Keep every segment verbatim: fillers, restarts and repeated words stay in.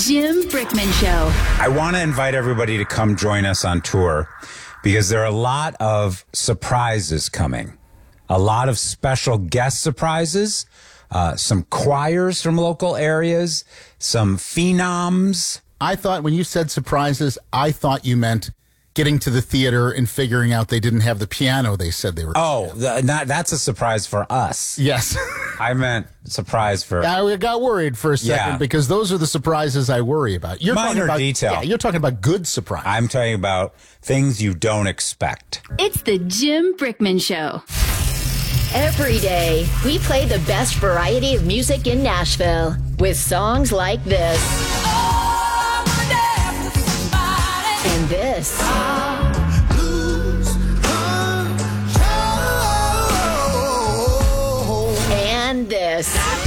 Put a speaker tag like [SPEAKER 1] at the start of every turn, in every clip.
[SPEAKER 1] Jim Brickman Show.
[SPEAKER 2] I want to invite everybody to come join us on tour because there are a lot of surprises coming. A lot of special guest surprises, uh, some choirs from local areas, some phenoms.
[SPEAKER 3] I thought when you said surprises, I thought you meant getting to the theater and figuring out they didn't have the piano they said they were.
[SPEAKER 2] Oh, the, not, that's a surprise for us.
[SPEAKER 3] Yes.
[SPEAKER 2] I meant surprise for...
[SPEAKER 3] I got worried for a second
[SPEAKER 2] Yeah.
[SPEAKER 3] because those are the surprises I worry about. You're
[SPEAKER 2] Minor
[SPEAKER 3] talking about,
[SPEAKER 2] detail.
[SPEAKER 3] Yeah, you're talking about good surprises.
[SPEAKER 2] I'm talking about things you don't expect.
[SPEAKER 1] It's the Jim Brickman Show.
[SPEAKER 4] Every day, we play the best variety of music in Nashville with songs like this. And this. And this.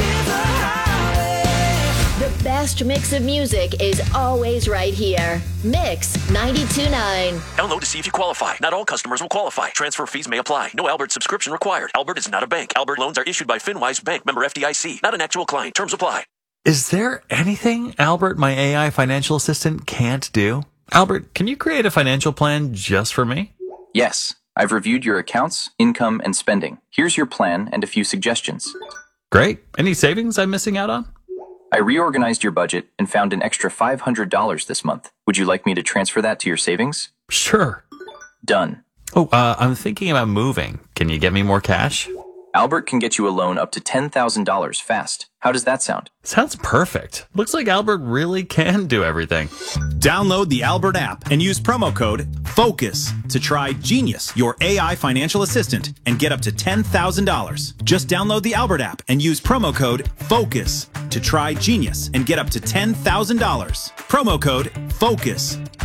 [SPEAKER 4] The best mix of music is always right here. Mix ninety-two point nine.
[SPEAKER 5] Download to see if you qualify. Not all customers will qualify. Transfer fees may apply. No Albert subscription required. Albert is not a bank. Albert loans are issued by FinWise Bank, member F D I C. Not an actual client. Terms apply.
[SPEAKER 6] Is there anything Albert, my A I financial assistant, can't do? Albert, can you create a financial plan just for me?
[SPEAKER 7] Yes, I've reviewed your accounts, income, and spending. Here's your plan and a few suggestions.
[SPEAKER 6] Great. Any savings I'm missing out on?
[SPEAKER 7] I reorganized your budget and found an extra five hundred dollars this month. Would you like me to transfer that to your savings?
[SPEAKER 6] Sure.
[SPEAKER 7] Done.
[SPEAKER 6] Oh, uh, I'm thinking about moving. Can you get me more cash?
[SPEAKER 7] Albert can get you a loan up to ten thousand dollars fast. How does that sound?
[SPEAKER 6] Sounds perfect. Looks like Albert really can do everything.
[SPEAKER 8] Download the Albert app and use promo code FOCUS to try Genius, your A I financial assistant, and get up to ten thousand dollars. Just download the Albert app and use promo code FOCUS to try Genius and get up to ten thousand dollars. Promo code FOCUS.